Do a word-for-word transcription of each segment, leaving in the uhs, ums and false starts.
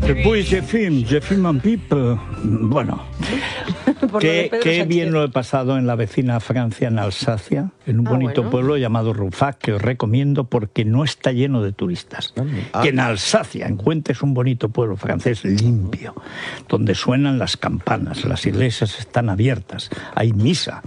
Pues je filme, je filme un pipe. Bueno, qué, qué bien lo he pasado en la vecina Francia, en Alsacia, en un ah, bonito bueno. pueblo llamado Rouffach, que os recomiendo porque no está lleno de turistas. Ah. Que en Alsacia encuentres un bonito pueblo francés limpio, donde suenan las campanas, las iglesias están abiertas, hay misa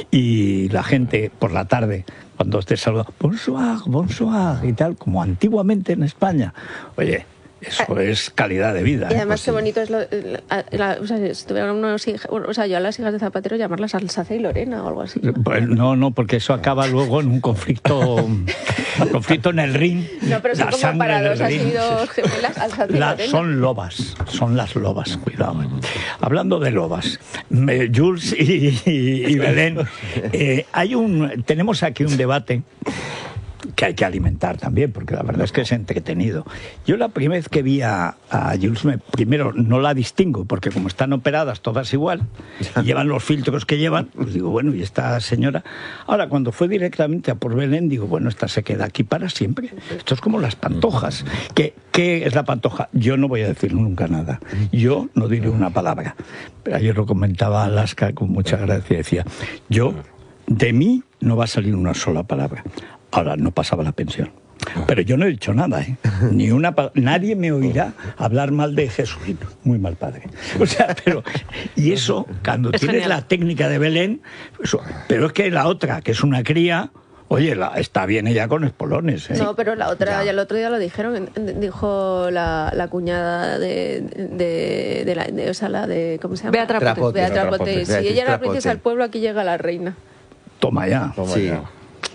y la gente por la tarde, cuando te saluda, bonsoir, bonsoir y tal, como antiguamente en España. Oye, eso es calidad de vida. Y además ¿eh? qué bonito es lo, la, la, o sea, si tuvieran unos hijos, o sea, yo a las hijas de Zapatero llamarlas Alsacia y Lorena o algo así. Pues no, no, porque eso acaba luego en un conflicto, un conflicto en el Rin. No, pero son como para dos así dos gemelas, Alsacia y la, Lorena. Son lobas, son las lobas, cuidado. ¿eh? Hablando de lobas, me, Jules y, y, y Belén, eh, hay un, tenemos aquí un debate que hay que alimentar también, porque la verdad es que es entretenido. Yo la primera vez que vi a, a Jules, me, primero no la distingo, porque como están operadas todas igual, y llevan los filtros que llevan, pues digo, bueno, ¿y esta señora? Ahora, cuando fue directamente a por Belén, digo, bueno, esta se queda aquí para siempre. Esto es como las pantojas. ¿Qué, qué es la pantoja? Yo no voy a decir nunca nada. Yo no diré una palabra. Pero ayer lo comentaba Alaska con mucha gracia, decía, yo, de mí no va a salir una sola palabra. Ahora, no pasaba la pensión. Pero yo no he dicho nada, ¿eh? Ni una pa- Nadie me oirá hablar mal de Jesucristo. Muy mal padre. O sea, pero... Y eso, cuando es tienes genial. La técnica de Belén... Eso, pero es que la otra, que es una cría... Oye, la, está bien ella con espolones, ¿eh? No, pero la otra, ya. ya el otro día lo dijeron, dijo la, la cuñada de, de, de, la, de, o sea, la de, ¿cómo se llama? Beata Trapote. Beata Trapote. Si ella era la princesa del pueblo, aquí llega la reina. Toma ya. Toma sí. ya.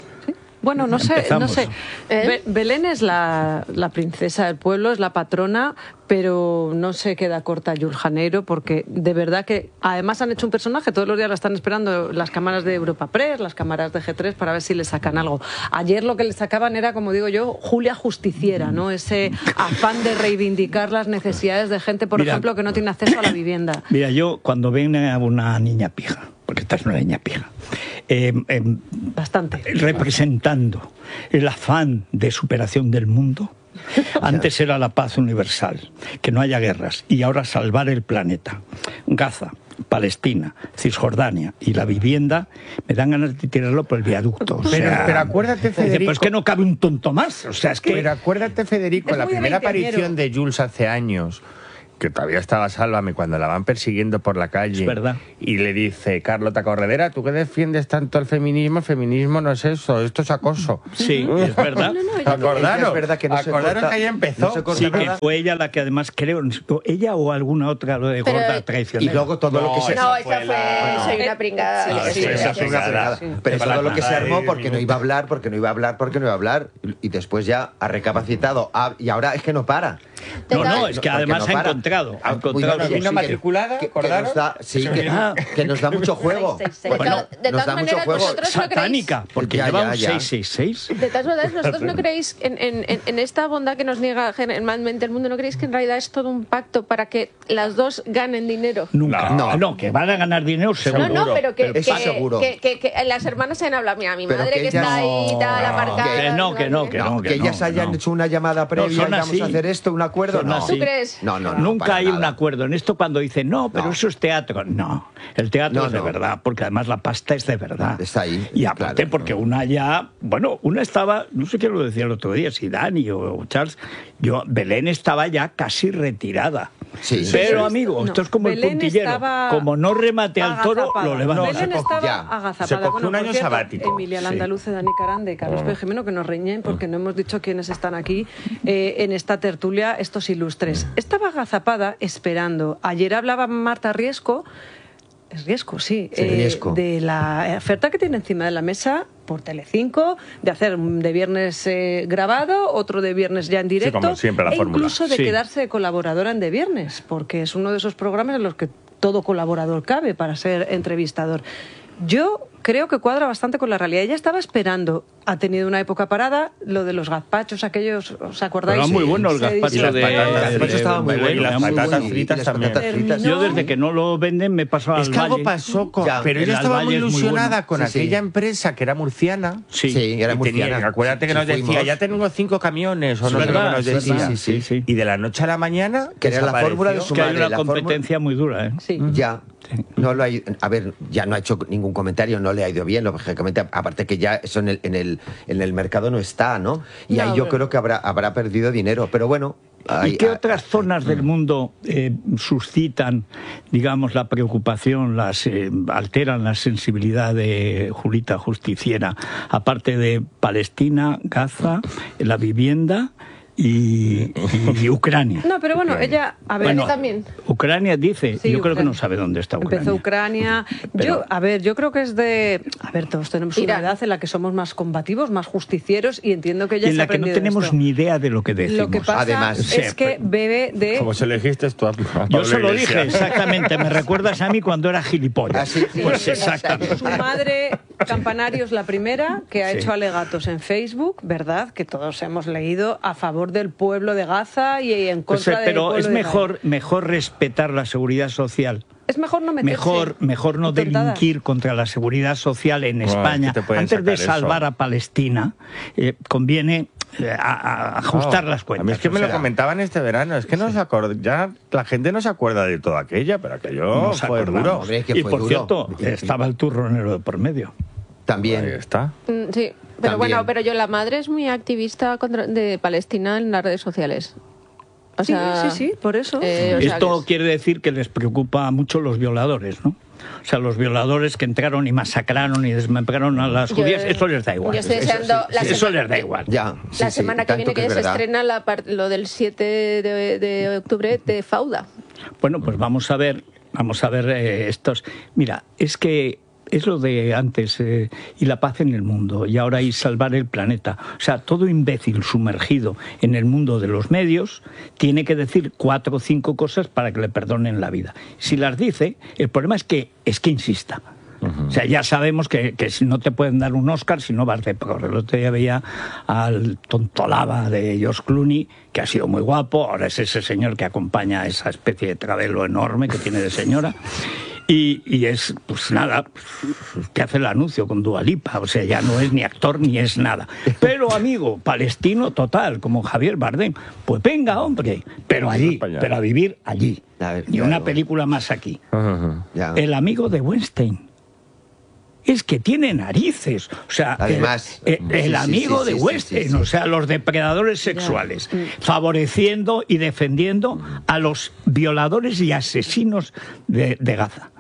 Bueno, no sé, Empezamos. no sé. ¿Eh? Be- Belén es la, la princesa del pueblo, es la patrona, pero no se queda corta Jules Janeiro, porque de verdad que además han hecho un personaje, todos los días la están esperando las cámaras de Europa Press, las cámaras de G tres, para ver si le sacan algo. Ayer lo que le sacaban era, como digo yo, Julia Justiciera, ¿no? Ese afán de reivindicar las necesidades de gente, por Mira, ejemplo, que no tiene acceso a la vivienda. Mira, yo cuando ven a una niña pija, porque esta es una niña pija, eh, eh, Bastante. representando el afán de superación del mundo. Antes era la paz universal, que no haya guerras, y ahora salvar el planeta. Gaza, Palestina, Cisjordania y la vivienda, me dan ganas de tirarlo por el viaducto. O Pero, sea, pero acuérdate, Federico... Pues que no cabe un tonto más. O sea, es que... Pero acuérdate, Federico, Es la muy primera veinteañero. aparición de Jules hace años, que todavía estaba Sálvame, cuando la van persiguiendo por la calle. Es verdad. Y le dice, Carlota Corredera, ¿tú que defiendes tanto el feminismo? El feminismo no es eso, esto es acoso. Sí, es verdad. No, no, ella- Acordaros, Es verdad que no se acordaros corta- que ahí empezó. no se corta Sí, que nada. fue ella la que además creo, ella o alguna otra lo de Pero- gorda Y traicionera. luego todo lo que se... No, esa fue fue, la- soy una pringada. Sí, Ah, sí, sí, esa sí, es una sí, fregada. sí. Pero Para todo lo que se la- armó Ay, porque no iba a hablar, porque no iba a hablar, porque no iba a hablar. Y después ya ha recapacitado. Ah, y ahora es que no para. No, no, es que Porque además no ha para. encontrado. Ha Ah, encontrado cuidado, que- sí, vino que- matriculada, que, que acordaros. nos da, sí, que, Ah. que nos da mucho juego. seis seis seis. Bueno, Pero de nos todas da mucho maneras, juego. vosotros no creéis... Satánica, porque Ya, lleva ya, un ya. seis seis seis. De todas maneras, vosotros no creéis en, en, en- en esta bondad que nos niega generalmente el mundo, ¿no creéis que en realidad es todo un pacto para que las dos ganen dinero? Nunca. No. No. no, que van a ganar dinero seguro. No, no, pero que, Pero que, eso seguro. que, que- que las hermanas se han hablado. Mira, mi Pero madre que que, ellas- está ahí, tal, No, aparcada. que no, que no, que No, no, que ellas no, hayan no. hecho una llamada previa son y vamos así. a hacer esto, un acuerdo. Son No. así. ¿Tú crees? No, no, no. Nunca para hay nada. un acuerdo. En esto cuando dicen, no, pero No. eso es teatro. No, el teatro No, es de no. verdad, porque además la pasta es de verdad. Está ahí, Y aparte, claro. porque una ya, bueno, una estaba, no sé quién lo decía el otro día, si Dani o Charles, yo, Belén estaba ya casi retirada. Sí. Pero, Sí, amigo, no. esto es como el Belén puntillero. estaba Como no remate al toro, agazapada. lo levanta. No, Belén se estaba ya. agazapada. Se cogió Bueno, un por año cierto, sabático. Emilia Sí. Landaluce, Dani Carande, Carlos Pérez Jimeno, que nos reñen porque no hemos dicho quiénes están aquí eh, en esta tertulia, estos ilustres. Estaba agazapada esperando. Ayer hablaba Marta Riesco, es Riesco, sí, Sí, Riesco. de la oferta que tiene encima de la mesa por Telecinco, de hacer de viernes eh, grabado, otro de viernes ya en directo, como siempre, la e fórmula. incluso de Sí. quedarse de colaboradora en De Viernes, porque es uno de esos programas en los que todo colaborador cabe para ser entrevistador. Yo creo que cuadra bastante con la realidad. Ella estaba esperando, ha tenido una época parada, lo de los gazpachos aquellos, ¿os acordáis? Pero muy bueno el Se gazpacho dice- de, patatas, de- el gazpacho estaba muy de- bueno. Y las muy patatas bueno. fritas Y las también. patatas fritas. Yo desde que no lo venden me paso al Es que algo Valle. pasó con... Ya, pero el ella estaba muy Valle es muy ilusionada bueno. con Sí, sí. aquella empresa que era murciana. Sí, Sí, era Y muy tenía- acuérdate que Sí, nos decía, fuimos. ya tengo cinco camiones, o Es no sé lo que verdad, nos es decía. verdad. Sí, sí, sí. Y de la noche a la mañana Que era la desapareció. fórmula de Es su que hay madre, una la fórmula- competencia muy dura, ¿eh? Sí. Ya. No lo hay, a ver, ya no ha hecho ningún comentario, no le ha ido bien, lógicamente, aparte que ya eso en el, en el, en el mercado no está, ¿no? Y No, ahí yo pero- creo que habrá, habrá perdido dinero, pero bueno. hay- ¿Y qué hay- otras zonas del mundo eh, suscitan, digamos, la preocupación, las eh, alteran la sensibilidad de Julita Justiciera, aparte de Palestina, Gaza, la vivienda y, y Ucrania? No, pero bueno, ella, a ver, Bueno, también. Ucrania dice, Sí, yo creo que Ucrania. no sabe dónde está Ucrania. empezó Ucrania. Pero- Yo, a ver, yo creo que es de... A ver, todos tenemos una Irán. edad en la que somos más combativos, más justicieros, y entiendo que ella Y en se la ha que no aprendido tenemos esto. ni idea de lo que decimos. Lo que pasa Además, es sí, que bebe de... Como se lo dijiste tú a, a Yo Pablo se lo Iglesias. dije, exactamente. Me recuerdas a mí cuando era gilipollas. Ah, sí, sí. Pues exactamente. Su madre, Campanarios, la primera, que ha Sí. hecho alegatos en Facebook, ¿verdad? Que todos hemos leído a favor del pueblo de Gaza y en Pues, contra eh, del pero pueblo es de mejor, Israel. mejor respetar la seguridad social. Es mejor no meterse. Mejor, mejor no en tontadas. delinquir contra la seguridad social en Bueno, España. es que te pueden Antes de sacar eso. salvar a Palestina, eh, conviene eh, a- a ajustar No, las cuentas. A mí es que O me lo sea, comentaban este verano. Es que no se acuerda, ya la gente no se acuerda de todo aquello, pero aquello nos fue acordamos. duro. Hombre, es que y fue por duro. cierto, estaba el turronero de por medio. También. Ahí está. Mm, Sí, pero También. bueno, pero yo, la madre es muy activista contra, de Palestina en las redes sociales. O Sí, sea, sí, sí, por eso. eh, o sea, Esto que es- quiere decir que les preocupa mucho los violadores, ¿no? O sea, los violadores que entraron y masacraron y desmembraron a las Yo- judías, eso les da igual. yo estoy Eso- deseando la eso semana- les da igual. Ya. sí, la sí, semana que tanto viene que, es ya se verdad. estrena la par- lo del siete de, de octubre de Fauda. Bueno, pues vamos a ver, vamos a ver eh, estos. Mira, es que es lo de antes, eh, y la paz en el mundo, y ahora y salvar el planeta. O sea, todo imbécil sumergido en el mundo de los medios tiene que decir cuatro o cinco cosas para que le perdonen la vida. Si las dice, el problema es que es que insista. O sea, ya sabemos que, que si no te pueden dar un Oscar si no vas de pro. El otro día veía al tontolaba de George Clooney, que ha sido muy guapo, ahora es ese señor que acompaña a esa especie de travelo enorme que tiene de señora. Y, y es, pues nada, que hace el anuncio con Dua Lipa, o sea, ya no es ni actor ni es nada. Pero amigo, palestino total, como Javier Bardem, pues venga, hombre, pero allí, España. pero a vivir allí. A ver, Y una claro. película más aquí. Ya. El amigo de Weinstein. Es que tiene narices. O sea, Además, el, el- el sí, sí, amigo sí, de sí, sí, Weinstein, sí, sí. o sea, los depredadores sexuales, favoreciendo y defendiendo a los violadores y asesinos de, de Gaza.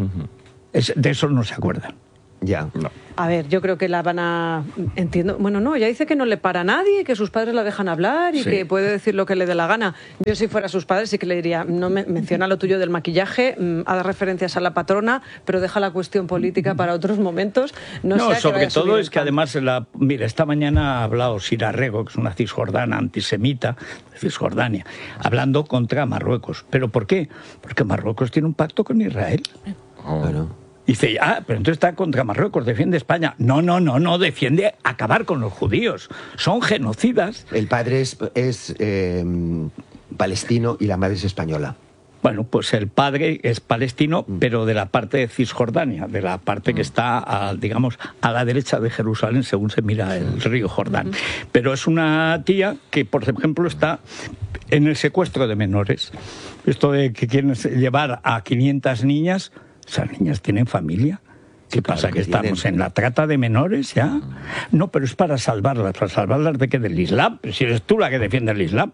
Es- de eso no se acuerdan. Ya. No. A ver, yo creo que la van a... Entiendo. Bueno, no, ella dice que no le para a nadie, que sus padres la dejan hablar y Sí. que puede decir lo que le dé la gana. Yo si fuera sus padres sí que le diría, no me, menciona lo tuyo del maquillaje, mm, haz referencias a la patrona, pero deja la cuestión política para otros momentos. No, No, sea que sobre vaya a subir todo el es que pan. además, la, mira, esta mañana ha hablado Sira Rego, que es una cisjordana antisemita de Cisjordania, hablando contra Marruecos. ¿Pero por qué? Porque Marruecos tiene un pacto con Israel. Bueno. Dice, ah, pero entonces está contra Marruecos, defiende España. No, no, no, no, defiende acabar con los judíos. Son genocidas. El padre es, es eh, palestino y la madre es española. Bueno, pues el padre es palestino, pero de la parte de Cisjordania, de la parte que está, a, digamos, a la derecha de Jerusalén, según se mira el río Jordán. Pero es una tía que, por ejemplo, está en el secuestro de menores. Esto de que quieren llevar a quinientas niñas, esas niñas tienen familia. ¿Qué Claro pasa? que ¿Que estamos tienen. en la trata de menores ya? No, pero es para salvarlas. ¿Para salvarlas de qué? Del Islam. Pero si eres tú la que defiende el Islam.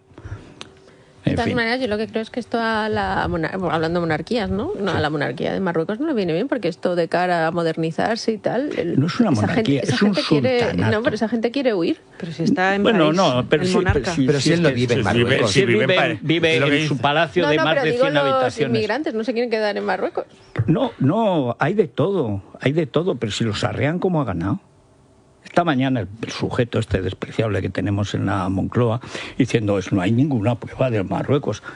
De En todas fin. maneras, yo lo que creo es que esto a la monar- bueno, hablando de monarquías, ¿no? No, a la monarquía de Marruecos no le viene bien porque esto de cara a modernizarse y tal. el- No es una esa monarquía, gente- esa es un gente quiere, sultanato. no, pero esa gente quiere huir. Pero si está en Bueno, París, no, pero el sí, monarca. pero sí, Pero si sí él es no que- vive en sí, Marruecos. sí, Sí, vive vive, en Pa- vive es lo que en su dice. palacio No, de no, más pero de digo cien los habitaciones. inmigrantes no se quieren quedar en Marruecos. No, no, hay de todo, hay de todo, pero si los arrean como ha ganado. Esta mañana el sujeto este despreciable que tenemos en la Moncloa diciendo es no hay ninguna prueba de Marruecos.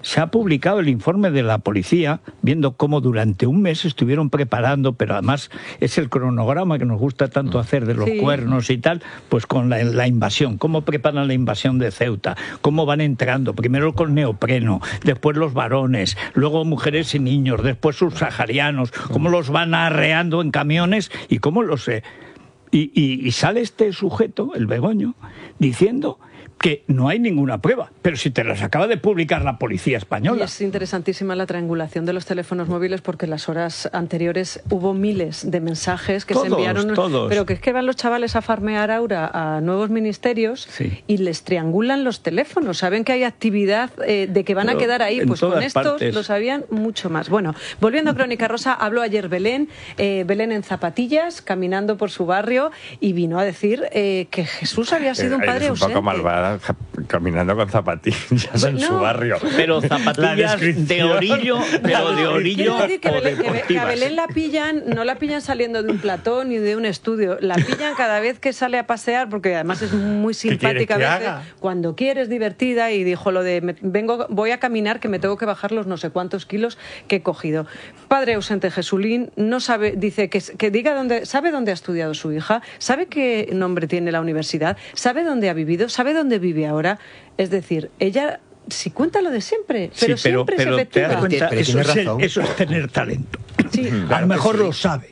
se ha publicado el informe de la policía, viendo cómo durante un mes estuvieron preparando, pero además es el cronograma que nos gusta tanto hacer de los Sí. cuernos y tal, pues con la, la invasión, cómo preparan la invasión de Ceuta, cómo van entrando, primero con neopreno, después los varones, luego mujeres y niños, después subsaharianos, cómo los van arreando en camiones y cómo los... Eh, y, y, y sale este sujeto, el Begoño, diciendo que no hay ninguna prueba, pero si te las acaba de publicar la policía Y española. es interesantísima la triangulación de los teléfonos móviles porque en las horas anteriores hubo miles de mensajes que Todos, se enviaron. todos. Pero que es que van los chavales a farmear ahora a nuevos ministerios Sí. y les triangulan los teléfonos. Saben que hay actividad eh, de que van Pero a quedar ahí. en Pues con todas estos partes. lo sabían mucho más. Bueno, volviendo a Crónica Rosa, habló ayer Belén, eh, Belén en zapatillas, caminando por su barrio y vino a decir eh, que Jesús había sido un Eh, padre es un ausente. poco malvada, ja- caminando con zapatillas en No. su barrio. Pero La zapatillas de descripción. orillo, pero de orillo Quiero decir que, o Belén, que Be- que a deportivas. Belén la pillan, no la pillan saliendo de un platón ni de un estudio, la pillan cada vez que sale a pasear, porque además es muy quieres simpática a que veces, haga? cuando quiere, es divertida, y dijo lo de me- vengo, voy a caminar que me tengo que bajar los no sé cuántos kilos que he cogido. Padre ausente Jesulín no sabe, dice que, que diga dónde, sabe dónde ha estudiado su hija, sabe qué nombre tiene la universidad, sabe dónde ha vivido, sabe dónde vive ahora. Es decir, ella sí cuenta lo de siempre, pero, Sí, pero, siempre pero es te das efectiva. cuenta, Pero eso, tiene es el- razón. eso es tener talento. Sí, A Claro lo que mejor sí. lo sabe,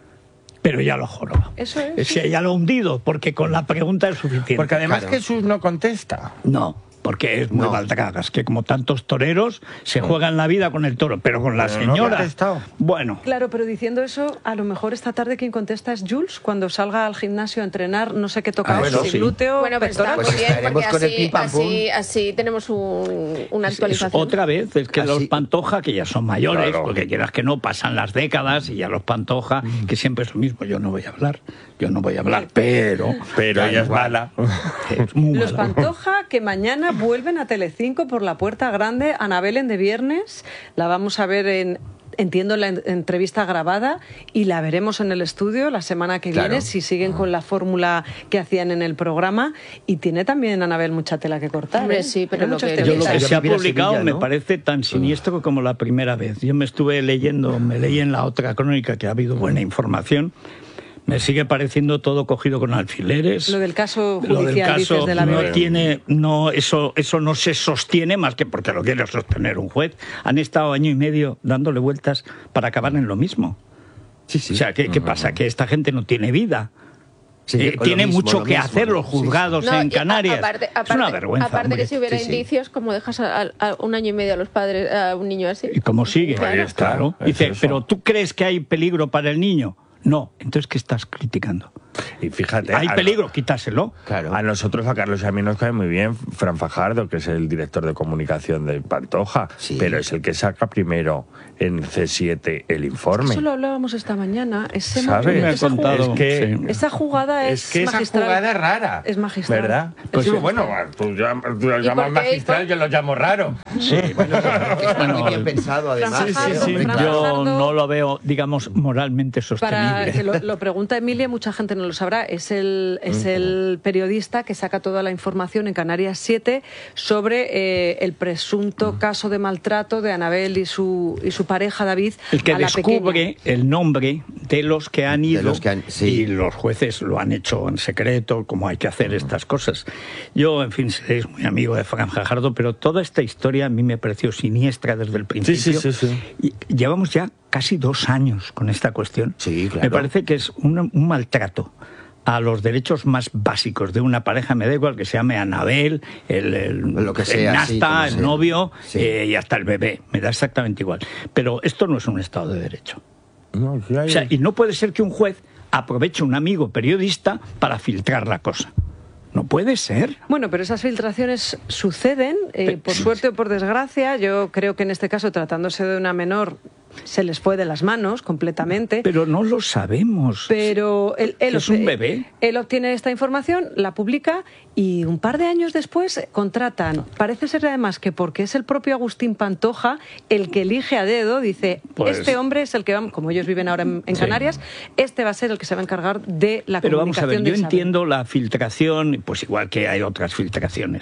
pero ya lo joroba. Eso es, Si ya lo ha hundido, porque con la pregunta es suficiente. Porque además Claro. Jesús no contesta. No, porque es muy No. baldragas, que como tantos toreros se juegan la vida con el toro, pero con la Pero no ha señora... contestado. Bueno, Claro, pero diciendo eso, a lo mejor esta tarde quien contesta es Jules, cuando salga al gimnasio a entrenar, no sé qué toca, Ah, hoy, bueno, si sí. glúteo, Bueno, pero está pectoral. Pues muy bien, estaremos porque con el así, pim, pam, pum. así, así tenemos un- una es actualización. otra vez, es que Así- los Pantoja, que ya son mayores, Claro. porque quieras que no, pasan las décadas y ya los Pantoja, que siempre es lo mismo, yo no voy a hablar, yo no voy a hablar, pero... Pero da ella es igual. mala. Es muy Los mala. Pantoja, que mañana vuelven a Telecinco por la puerta grande. Anabel en de viernes, la vamos a ver en... Entiendo la en- entrevista grabada y la veremos en el estudio la semana que Claro. viene si siguen con la fórmula que hacían en el programa, y tiene también Anabel mucha tela que cortar. Hombre, ¿eh? sí, pero Tiene lo muchos que- Yo lo temitas. que Yo se ha vivir a publicado Sevilla, me ¿no? parece tan siniestro como la primera vez. Yo me estuve leyendo, me leí en la otra crónica que ha habido buena información. Me sigue pareciendo todo cogido con alfileres. Lo del caso Lo del judicial, caso dices, de la no bebé. tiene, no, eso, eso no se sostiene más que porque lo quiere sostener un juez. Han estado año y medio dándole vueltas para acabar en lo mismo. Sí, sí. O sea, ¿qué, qué pasa? Que esta gente no tiene vida. Sí, Eh, con lo tiene mismo, mucho lo que mismo, hacer ¿no? los Sí, sí. juzgados No, en y a- Canarias. aparte, es una aparte- vergüenza. aparte hombre. que si hubiera Sí, sí. indicios, como dejas a, a- a un año y medio a los padres, a un niño así. ¿Y cómo sigue? Ahí está, Claro. es Dice, eso. pero ¿tú crees que hay peligro para el niño? No. Entonces, ¿qué estás criticando? Y fíjate. ¿Hay a- peligro? Quítaselo. Claro. A nosotros, a Carlos y a mí nos cae muy bien Fran Fajardo, que es el director de comunicación de Pantoja, Sí. pero es el que saca primero en C siete el informe. Eso lo hablábamos esta mañana. Ese ¿Sabes? Me ha esa, contado. Es que, Sí. esa jugada es, es que esa magistral. jugada es rara. Es magistral. ¿Verdad? Es Pues sí, magistral. bueno, tú, llam- tú lo ¿Y llamas por qué? magistral, yo lo llamo raro. Sí, Bueno, que está muy bien pensado, además. Sí, sí, ¿eh? sí. Hombre, Fran yo Fajardo- no lo veo, digamos, moralmente Para sostenible. que lo, lo pregunta Emilia, mucha gente no lo sabrá, es el, es el periodista que saca toda la información en Canarias siete sobre eh, el presunto caso de maltrato de Anabel y su, y su pareja David El que a la descubre pequeña. el nombre de los que han ido los que han- sí. y los jueces lo han hecho en secreto, como hay que hacer estas cosas. Yo, en fin, soy muy amigo de Fran Fajardo, pero toda esta historia a mí me pareció siniestra desde el principio. sí, sí. Y llevamos ya casi dos años con esta cuestión. Sí, claro. Me parece que es un, un maltrato a los derechos más básicos de una pareja, me da igual que se llame Anabel, el, el, Lo que el sea, nasta, sí, como el sea. novio Sí. eh, y hasta el bebé, me da exactamente igual. Pero esto no es un Estado de Derecho. No, sí hay- O sea, y no puede ser que un juez aproveche un amigo periodista para filtrar la cosa. No puede ser. Bueno, pero esas filtraciones suceden, eh, Pe- por suerte o por desgracia. Yo creo que en este caso, tratándose de una menor, se les fue de las manos completamente. Pero no lo sabemos. Pero él, él Es un obte- bebé. Él obtiene esta información, la publica y un par de años después contratan. Parece ser además que porque es el propio Agustín Pantoja el que elige a dedo, dice, Pues- este hombre es el que va, como ellos viven ahora en, en Sí. Canarias, este va a ser el que se va a encargar de la Pero vamos a comunicación ver, de yo Isabel. entiendo la filtración, pues igual que hay otras filtraciones.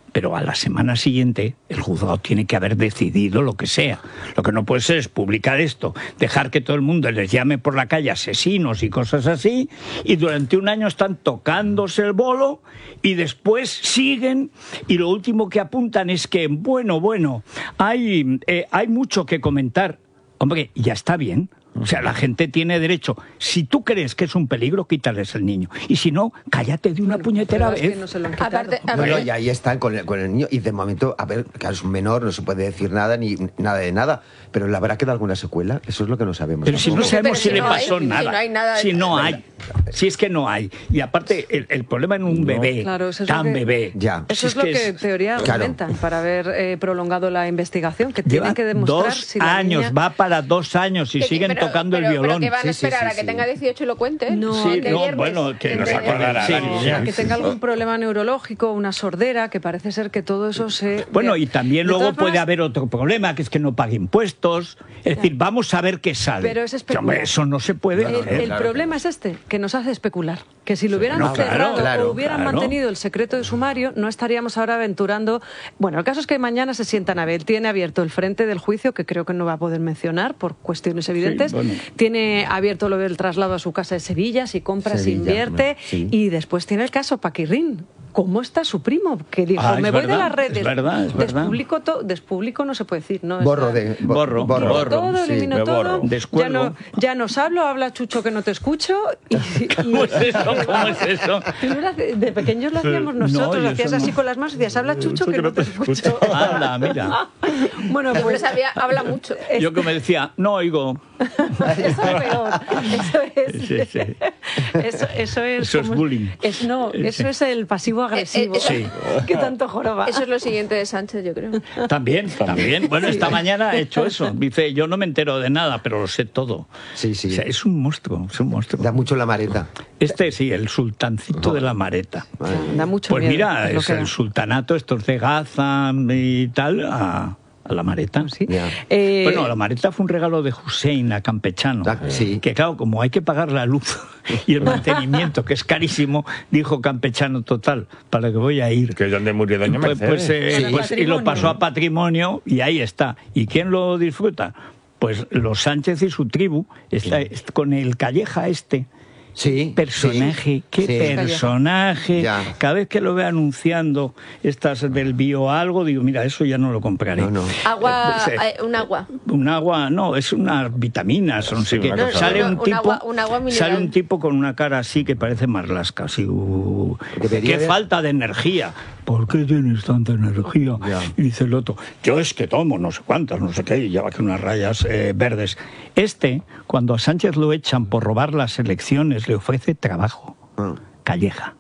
pero a la semana siguiente el juzgado tiene que haber decidido lo que sea. Lo que no puede ser es publicar esto, dejar que todo el mundo les llame por la calle asesinos y cosas así, y durante un año están tocándose el bolo y después siguen, y lo último que apuntan es que, bueno, bueno, hay, eh, hay mucho que comentar. Hombre, ya está bien. O sea, la gente tiene derecho. Si tú crees que es un peligro, quítales el niño. Y si no, cállate de una Bueno, puñetera pero es vez. que no se lo han quitado. Aparte, a Bueno, ver, y ahí están con el, con el niño. Y de momento, a ver, claro, es un menor, no se puede decir nada ni nada de nada. Pero ¿le habrá quedado alguna secuela? Eso es lo que no sabemos. Pero si no tampoco. sabemos Pero si si le no hay, pasó si nada. no hay nada de- Si no hay. Si es que no hay. Y aparte, el, el problema en un bebé, Claro, eso es tan lo que- bebé. Ya. Eso si es lo que, es- en teoría claro. argumentan para haber eh, prolongado la investigación, que Lleva tienen que demostrar dos si la años, niña... va para dos años y que- siguen pero- tocando pero- el violón. Pero que van a Sí, sí, esperar sí, a que sí. tenga dieciocho y lo cuente. No, Sí, de no, viernes, bueno, que de nos viernes. acordará Sí, la niña. que tenga algún problema neurológico, una sordera, que parece ser que todo eso se... Bueno, y también De luego todas puede formas, haber otro problema, que es que no pague impuestos. Es decir, vamos a ver qué sale. Pero es Que, hombre, especular. eso no se puede El, hacer. el claro, problema es este, que nos hace especular. Que si lo hubieran no, claro, cerrado claro, o hubieran claro. mantenido el secreto de sumario, no estaríamos ahora aventurando... Bueno, el caso es que mañana se sientan a ver. Tiene abierto el frente del juicio, que creo que no va a poder mencionar por cuestiones evidentes. bueno. Tiene abierto lo del traslado a su casa de Sevilla, si compra, si Sevilla, invierte. sí. Y después tiene el caso Paquirrín. ¿Cómo está su primo? Que dijo, Ah, es me voy de verdad, las redes. es verdad, es verdad. Despublico todo. Despublico no se puede decir, ¿no? Borro Es- de... bo- Borro, borro. borro. todo, Sí. elimino me todo. borro. Ya Descuelgo. no, ya no os hablo, habla Chucho que no te escucho. Y, ¿Cómo es eso? ¿Cómo es eso? Tú lo haces- De pequeños lo hacíamos No, nosotros, yo hacías eso no. así con las manos y decías, habla Chucho que no te escucho. Anda, mira. Bueno, Pero pues sabía, habla mucho. Yo que me decía, no oigo. eso es peor. Eso es. Sí, sí. Eso, eso es. Eso es como- bullying. es- no, eso es el pasivo agresivo. Eh, eh, Sí. Que tanto joroba. Eso es lo siguiente de Sánchez, yo creo. También, también. Bueno, esta mañana he hecho eso. Dice, yo no me entero de nada, pero lo sé todo. Sí, sí. O sea, es un monstruo, es un monstruo. Da mucho la mareta. Este sí, el sultancito de la Mareta. Da mucho Pues miedo, mira, es lo es que da. el sultanato, estos de Gaza y tal, a, a la Mareta. Sí. Ya. Eh, Bueno, la Mareta fue un regalo de Hussein a Campechano. Ah, sí. Que claro, como hay que pagar la luz y el mantenimiento, que es carísimo, dijo Campechano, total, para que voy a ir. Que es donde murió Doña Pues, Mercedes. pues, eh, Sí. pues, y lo pasó a patrimonio y ahí está. ¿Y quién lo disfruta? Pues los Sánchez y su tribu, está, es- con el Calleja este. Sí. Personaje, sí, qué sí. personaje. Ya. Cada vez que lo veo anunciando estas del bio algo, digo, mira, eso ya no lo compraré. No, no. Agua, Eh, pues, eh, eh, un agua. Un agua, no, es unas vitaminas o no Sí, sé qué. una cosa Sale rara. un Un tipo, agua- un agua mineral. sale un tipo con una cara así que parece Marlaska, así, uh, Debería qué de- falta de energía. ¿Por qué tienes tanta energía? Ya. Y dice el otro, yo es que tomo no sé cuántas, no sé qué, y lleva aquí unas rayas eh, verdes. Este, cuando a Sánchez lo echan por robar las elecciones, le ofrece trabajo. Ah. Calleja.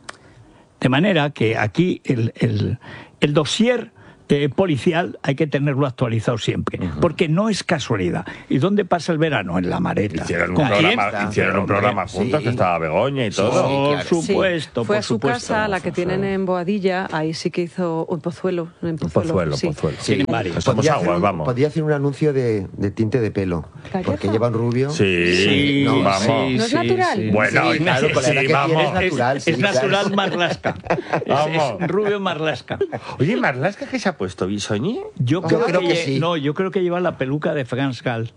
De manera que aquí el, el, el dossier eh, policial hay que tenerlo actualizado siempre, porque no es casualidad. ¿Y dónde pasa el verano? En la Mareta. Hicieron un ¿Con quién? programa, hicieron un programa Sí. juntos, que estaba Begoña y todo. Sí, Por claro. supuesto, Fue por a su supuesto. casa, la que tienen en Boadilla, ahí sí que hizo un Pozuelo. En Pozuelo, Pozuelo, sí. Pozuelo. Sí. Tienen varios. Somos Podría hacer aguas, un- vamos. Podría hacer un anuncio de, de tinte de pelo. ¿Calleja? Porque lleva un rubio. Sí, Sí, no, vamos. sí, ¿No es sí, natural? sí. Bueno, Sí, claro, con la edad sí, que vamos. tienes, natural, es, sí, es claro. natural Marlaska. Es, Vamos. es rubio Marlaska. Oye, Marlaska, ¿qué se ha puesto? ¿Bisoñi? Yo Yo creo, creo que, que lle- sí. No, yo creo que lleva la peluca de Franz Gall.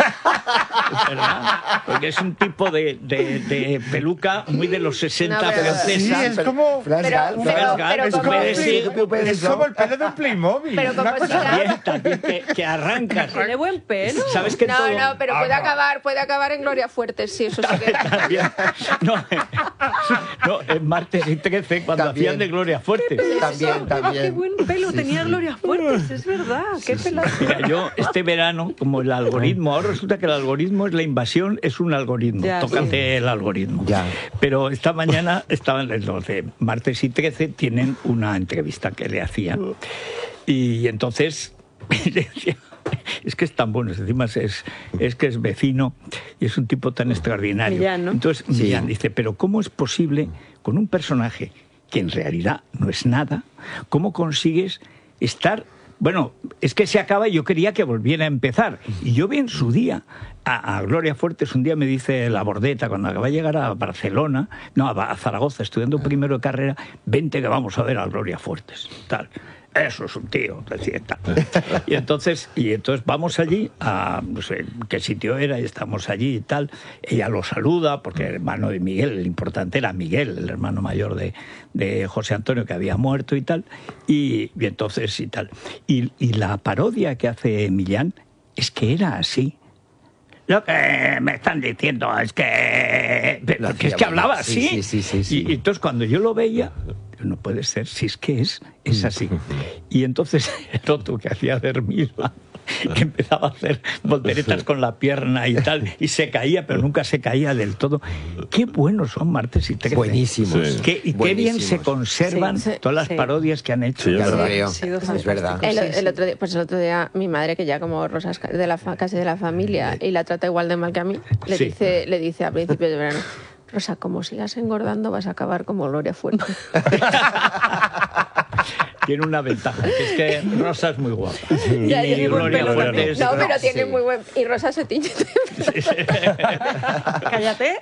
Es verdad. Porque es un tipo de, de, de peluca muy de los sesenta No, pero- francesa. Sí, es como... Flash Pero- Gal, pero- Flash Gal, pero es como- como Sí, decir- es como el pelo de un Playmobil. Pero como Una cosa si- También, también que, que arrancas. Tiene buen pelo. ¿Sabes que No, todo... no, pero Ah, puede no. acabar, puede acabar en Gloria Fuertes, sí, eso sí que... También. No, no, en martes y trece, cuando También. hacían de Gloria Fuerte. También, Qué también. buen pelo tenía Gloria Fuertes, es verdad. Qué pelazo. Mira, yo este verano, como el algoritmo, ahora resulta que el algoritmo es la invasión, es un algoritmo. Ya, Tócate sí. el algoritmo. Ya. Pero esta mañana estaban los de martes y trece, tienen una entrevista que le hacían. Y entonces le decía, es que es tan bueno, encima es, es que es vecino y es un tipo tan extraordinario. Millán, ¿no? Entonces Sí. Millán dice, pero ¿cómo es posible con un personaje que en realidad no es nada, cómo consigues estar Bueno, es que se acaba y yo quería que volviera a empezar. Y yo vi en su día a, a Gloria Fuertes, un día me dice la Bordeta, cuando acaba de llegar a Barcelona, no, a Zaragoza, estudiando primero de carrera, vente que vamos a ver a Gloria Fuertes, tal. Eso es un tío, decía tal. Y entonces, y entonces vamos allí, a no sé qué sitio era, y estamos allí y tal. Ella lo saluda, porque el hermano de Miguel, el importante era Miguel, el hermano mayor de, de José Antonio, que había muerto y tal. Y, y entonces y tal. Y, y la parodia que hace Millán es que era así. Lo que me están diciendo es que, que es que hablaba así. Sí, sí, sí, sí, sí. Y, y entonces cuando yo lo veía, no puede ser, si es que es, es así. Y entonces el otro que hacía de Hermida, que empezaba a hacer volteretas con la pierna y tal, y se caía, pero nunca se caía del todo. Qué buenos son Martes y Trece. Buenísimos. Sí. Qué, y qué bien se conservan Sí, sí, todas las sí. parodias que han hecho. Sí, Ya lo creo. Sí, sí, Es verdad. El, Sí, sí. el otro día, pues el otro día mi madre, que ya como Rosa es de la fa- casi de la familia y la trata igual de mal que a mí, le Sí. dice le dice a principios de verano: Rosa, como sigas engordando vas a acabar como Gloria Fuertes. Tiene una ventaja, que es que Rosa es muy guapa. Ya, Y ya, Gloria pero- Fuertes... no, pero Sí. tiene muy buen... Y Rosa se tiñe. Cállate.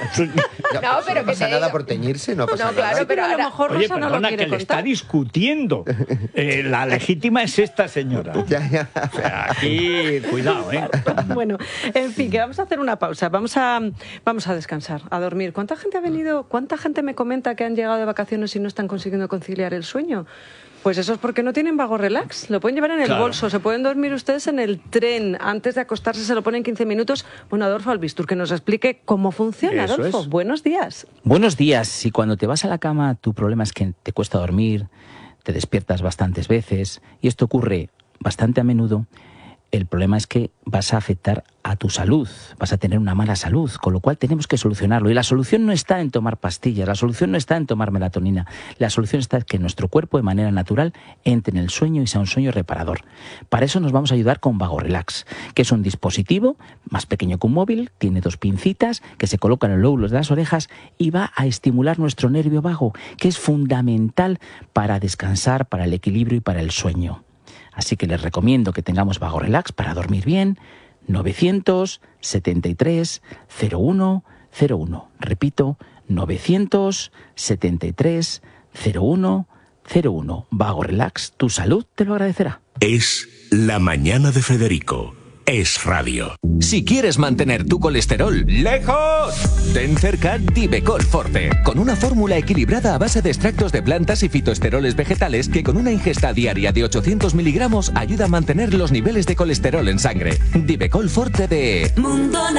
No, pero no que pasa te nada digo- por teñirse, no pasa No, claro, nada. pero a lo ahora- mejor Oye, Rosa no lo perdona, quiere que le está contar. discutiendo. Eh, la legítima es esta señora. Ya, ya. O sea, aquí, cuidado, ¿eh? Bueno, en fin, que vamos a hacer una pausa, vamos a, vamos a descansar, a dormir. ¿Cuánta gente ha venido? ¿Cuánta gente me comenta que han llegado de vacaciones y no están consiguiendo conciliar el sueño? Pues eso es porque no tienen Vago Relax. Lo pueden llevar en el Claro. bolso, se pueden dormir ustedes en el tren. Antes de acostarse se lo ponen quince minutos. Bueno, Adolfo Albistur, que nos explique cómo funciona. Eso Adolfo, es. buenos días. Buenos días. Si cuando te vas a la cama tu problema es que te cuesta dormir, te despiertas bastantes veces, y esto ocurre bastante a menudo, el problema es que vas a afectar a tu salud, vas a tener una mala salud, con lo cual tenemos que solucionarlo. Y la solución no está en tomar pastillas, la solución no está en tomar melatonina, la solución está en que nuestro cuerpo de manera natural entre en el sueño y sea un sueño reparador. Para eso nos vamos a ayudar con Vago Relax, que es un dispositivo más pequeño que un móvil, tiene dos pincitas que se colocan en los lóbulos de las orejas y va a estimular nuestro nervio vago, que es fundamental para descansar, para el equilibrio y para el sueño. Así que les recomiendo que tengamos Vago Relax para dormir bien. novecientos setenta y tres cero uno cero uno. Repito, novecientos setenta y tres cero uno cero uno. Vago Relax, tu salud te lo agradecerá. Es La Mañana de Federico. Es radio. Si quieres mantener tu colesterol lejos, ten cerca Divecol Forte, con una fórmula equilibrada a base de extractos de plantas y fitoesteroles vegetales que con una ingesta diaria de ochocientos miligramos ayuda a mantener los niveles de colesterol en sangre. Divecol Forte de Mundo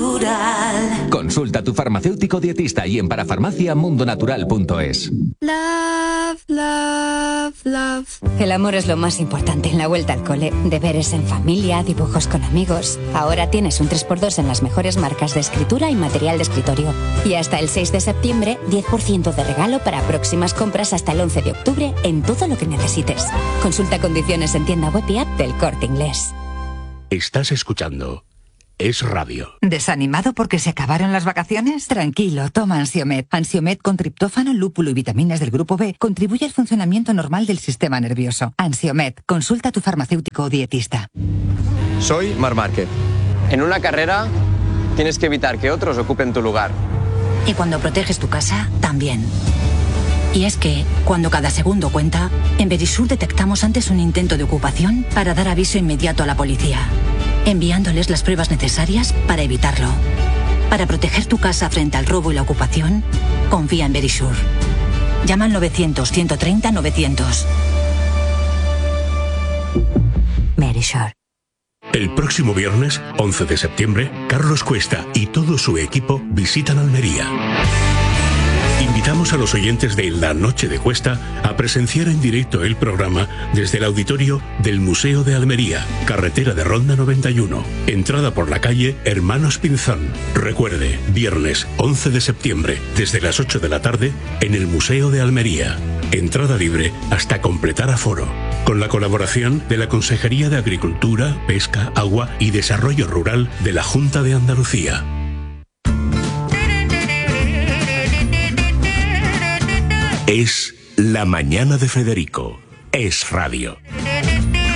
Natural. Consulta a tu farmacéutico dietista y en parafarmacia mundonatural punto es. Love, love, love. El amor es lo más importante en la vuelta al cole. Deberes en familia, dibujos con amigos. Ahora tienes un tres por dos en las mejores marcas de escritura y material de escritorio. Y hasta el seis de septiembre, diez por ciento de regalo para próximas compras hasta el once de octubre en todo lo que necesites. Consulta condiciones en tienda web y app del Corte Inglés. Estás escuchando Es radio. ¿Desanimado porque se acabaron las vacaciones? Tranquilo, toma Ansiomed. Ansiomed con triptófano, lúpulo y vitaminas del grupo B contribuye al funcionamiento normal del sistema nervioso. Ansiomed, consulta a tu farmacéutico o dietista. Soy Mar Márquez. En una carrera tienes que evitar que otros ocupen tu lugar. Y cuando proteges tu casa, también. Y es que, cuando cada segundo cuenta, en Verisur detectamos antes un intento de ocupación para dar aviso inmediato a la policía, enviándoles las pruebas necesarias para evitarlo. Para proteger tu casa frente al robo y la ocupación, confía en Verisur. Llama al novecientos, ciento treinta, novecientos. Verisur. El próximo viernes, once de septiembre, Carlos Cuesta y todo su equipo visitan Almería. Invitamos a los oyentes de La Noche de Cuesta a presenciar en directo el programa desde el auditorio del Museo de Almería, carretera de Ronda noventa y uno, entrada por la calle Hermanos Pinzón. Recuerde, viernes once de septiembre, desde las ocho de la tarde, en el Museo de Almería. Entrada libre hasta completar aforo. Con la colaboración de la Consejería de Agricultura, Pesca, Agua y Desarrollo Rural de la Junta de Andalucía. Es La Mañana de Federico. Es radio.